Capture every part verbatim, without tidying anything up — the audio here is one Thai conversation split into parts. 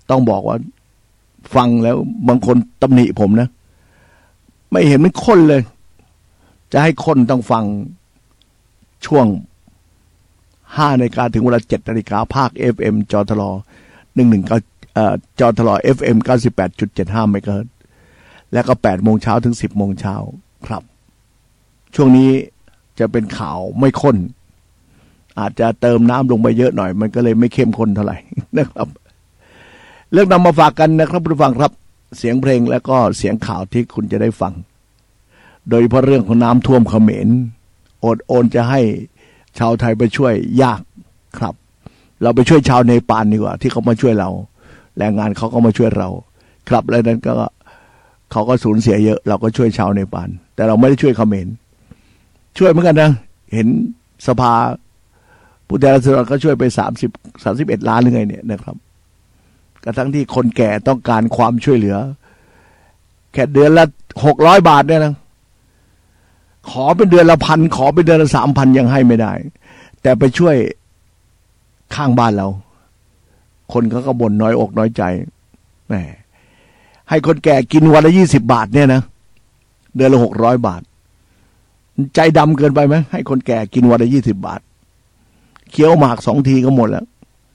ต้องบอกว่าฟังแล้วบางคนตำหนิผมนะไม่เห็นมันข้นเลยจะให้ข้นต้องฟังช่วงห้านาฬิกาถึงเวลาเจ็ดนาฬิกาภาค เอฟ เอ็ม จทลหนึ่งหนึ่งเก้าเอ่อจทล เอฟ เอ็ม เก้าสิบแปดจุดเจ็ดห้า เมกะเฮิรตซ์แล้วก็แปดโมงเช้าถึงสิบโมงเช้าครับช่วงนี้จะเป็นข่าวไม่ข้นอาจจะเติมน้ำลงไปเยอะหน่อยมันก็เลยไม่เข้มข้นเท่าไหร่นะครับเรื่องนำมาฝากกันนะครับผู้ฟังครับเสียงเพลงแล้วก็เสียงข่าวที่คุณจะได้ฟังโดยเฉพาะเรื่องของน้ำท่วมเขมรโอดโอนจะให้ชาวไทยไปช่วยยากครับเราไปช่วยชาวเนปาลดีกว่าที่เขามาช่วยเราแรงงานเขาก็มาช่วยเราครับแล้วนั้นก็เขาก็สูญเสียเยอะเราก็ช่วยชาวเนปาลแต่เราไม่ได้ช่วยเขมรช่วยเหมือนกันนะเห็นสภาผู้แทนราษฎรก็ช่วยไปสามสิบ สามสิบเอ็ดล้านหรือไงเนี่ยนะครับกระทั่งที่คนแก่ต้องการความช่วยเหลือแค่เดือนละหกร้อยบาทเนี่ยนะขอเป็นเดือนละพันขอเป็นเดือนละสามพันยังให้ไม่ได้แต่ไปช่วยข้างบ้านเราคนเขาก็บ่นน้อยอกน้อยใจแหมให้คนแก่กินวันละยี่สิบบาทเนี่ยนะเดือนละหกร้อยบาทใจดำเกินไปไหมให้คนแก่กินวันละยี่สิบบาทเคี้ยวหมากสองทีก็หมดแล้ว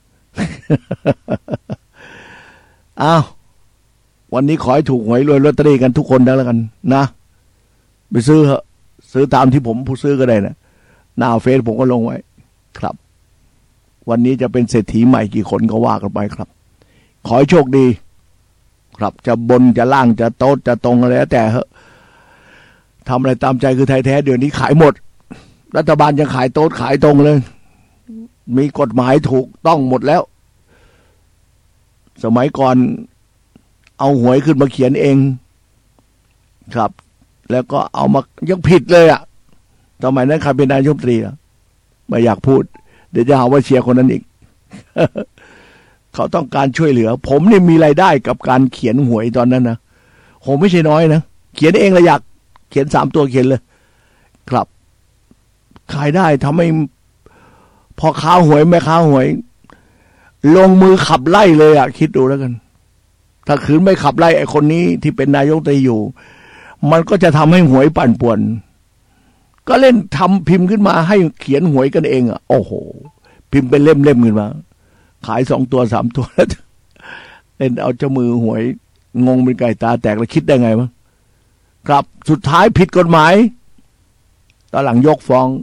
อ้าววันนี้ขอให้ถูกหวยรวยลอตเตอรี่กันทุกคนแล้วกันนะไปซื้อเหอะซื้อตามที่ผมผู้ซื้อก็ได้นะหน้าเฟซผมก็ลงไว้ครับวันนี้จะเป็นเศรษฐีใหม่กี่คนก็ว่ากันไปครับขอให้โชคดีครับจะบนจะล่างจะโต๊ดจะตรงอะไรแต่เหอะทำอะไรตามใจคือไทยแท้เดี๋ยวนี้ขายหมดรัฐบาลยังขายโต๊ดขายตรงเลยมีกฎหมายถูกต้องหมดแล้วสมัยก่อนเอาหวยขึ้นมาเขียนเองครับแล้วก็เอามายังผิดเลยอ่ะสมัยนั้นใครเป็นนายกรัฐมนตรีอ่ะไม่อยากพูดเดี๋ยวจะหาว่าเชียร์คนนั้นอีก เขาต้องการช่วยเหลือผมนี่มีรายได้กับการเขียนหวยตอนนั้นนะผมไม่ใช่น้อยนะเขียนเองเลยอยากเขียนสามตัวเขียนเลยครับขายได้ทำให้พอค้าหวยแม่ค้าหวยลงมือขับไล่เลยอ่ะคิดดูแล้วกันถ้าคืนไม่ขับไล่ไอ้คนนี้ที่เป็นนายกรัฐมนตรีอยู่มันก็จะทำให้หวยปั่นป่วนก็เล่นทำพิมพ์ขึ้นมาให้เขียนหวยกันเองอ่ะโอ้โหพิมพ์เป็นเล่มๆขึ้นมาขายสองตัวสามตัวแล้วเล่นเอาเจ้ามือหวยงงเป็นไก่ตาแตกแล้วคิดได้ไงวะครับสุดท้ายผิดกฎหมายตอนหลังยกฟ้อง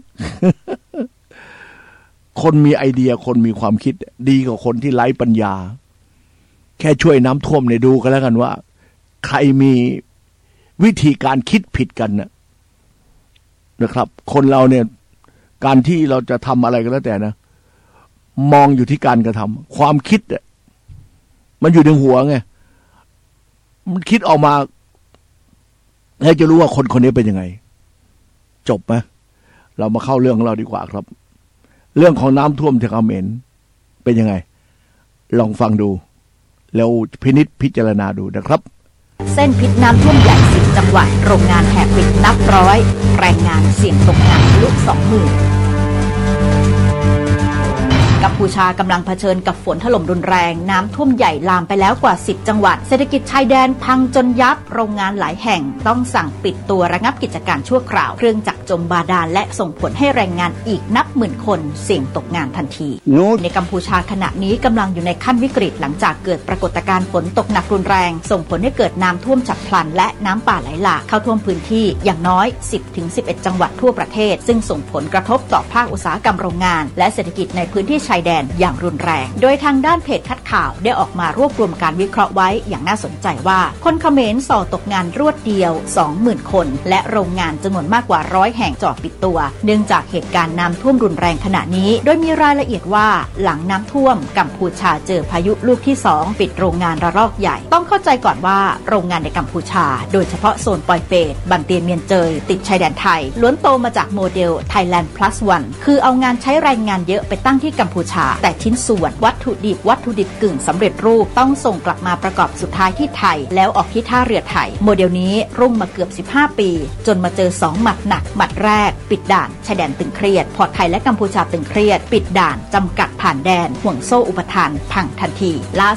คนมีไอเดียคนมีความคิดดีกว่าคนที่ไร้ปัญญาแค่ช่วยน้ำท่วมเนี่ยดูกันแล้วกันว่าใครมีวิธีการคิดผิดกันนะนะครับคนเราเนี่ยการที่เราจะทำอะไรก็แล้วแต่นะมองอยู่ที่การกระทำความคิดอ่ะมันอยู่ในหัวไงมันคิดออกมาแล้วจะรู้ว่าคนคนนี้เป็นยังไงจบไหมเรามาเข้าเรื่องของเราดีกว่าครับเรื่องของน้ำท่วมที่เขมรเป็นยังไงลองฟังดูแล้วพินิจพิจารณาดูนะครับเส้นพิษน้ำท่วมใหญ่สิบจังหวัดโรงงานแหกปิดนับร้อยแรงงานเสี่ยงตกงานทะลุสองหมื่นกัมพูชากำลังเผชิญกับฝนถล่มรุนแรงน้ำท่วมใหญ่ลามไปแล้วกว่าสิบจังหวัดเศรษฐกิจชายแดนพังจนยับโรงงานหลายแห่งต้องสั่งปิดตัวระงับกิจการชั่วคราวเครื่องจักรจมบาดาลและส่งผลให้แรงงานอีกนับหมื่นคนเสี่ยงตกงานทันทีในกัมพูชาขณะนี้กำลังอยู่ในขั้นวิกฤตหลังจากเกิดปรากฏการณ์ฝนตกหนักรุนแรงส่งผลให้เกิดน้ำท่วมฉับพลันและน้ำป่าไหลหลากเข้าท่วมพื้นที่อย่างน้อย สิบถึงสิบเอ็ด จังหวัดทั่วประเทศซึ่งส่งผลกระทบต่อภาคอุตสาหกรรมโรงงานและเศรษฐกิจในพื้นที่ชายแดนอย่างรุนแรงโดยทางด้านเพจคัดข่าวได้ออกมารวบรวมการวิเคราะห์ไว้อย่างน่าสนใจว่าคนเขมรส่อตกงานรวดเดียว สองหมื่น คนและโรงงานจำนวนมากกว่าร้อยแห่งจ่อปิดตัวเนื่องจากเหตุการณ์น้ำท่วมรุนแรงขณะนี้โดยมีรายละเอียดว่าหลังน้ำท่วมกัมพูชาเจอพายุลูกที่สองปิดโรงงานระลอกใหญ่ต้องเข้าใจก่อนว่าโรงงานในกัมพูชาโดยเฉพาะโซนปอยเปตบันเตียนเมียนเจยติดชายแดนไทยล้วนโตมาจากโมเดล Thailand Plus วัน คือเอางานใช้แรงงานเยอะไปตั้งที่กัมพูชาแต่ชิ้นส่วนวัตถุดิบวัตถุดิบกึ่งสำเร็จรูปต้องส่งกลับมาประกอบสุดท้ายที่ไทยแล้วออกที่ท่าเรือไทยโมเดลนี้รุ่งมาเกือบสิบห้าปีจนมาเจอสองหมัดหนักหมัดแรกปิดด่านชายแดนตึงเครียดพอไทยและกัมพูชาตึงเครียดปิดด่านจำกัดผ่านแดนห่วงโซ่อุปทานพังทันทีล่า